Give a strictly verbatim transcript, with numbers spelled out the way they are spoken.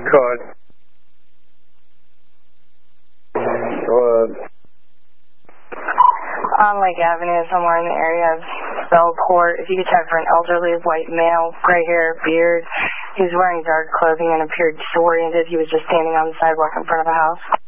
Code. Go ahead. On Lake Avenue, somewhere in the area of Bellport. If you could check for an elderly white male, gray hair, beard. He was wearing dark clothing and appeared disoriented. He was just standing on the sidewalk in front of the house.